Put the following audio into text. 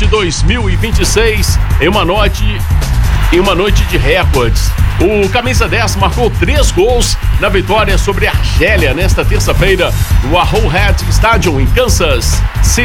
de 2026 em uma noite de recordes. O camisa 10 marcou 3 gols na vitória sobre a Argélia nesta terça-feira no Arrowhead Stadium em Kansas City.